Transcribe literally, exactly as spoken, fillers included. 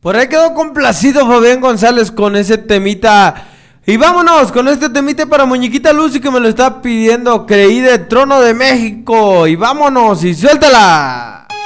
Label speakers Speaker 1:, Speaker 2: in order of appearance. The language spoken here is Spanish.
Speaker 1: Por ahí quedó complacido Fabián González con ese temita. Y vámonos con este temita para Muñequita Lucy que me lo está pidiendo. Creí de Trono de México. Y vámonos y suéltala.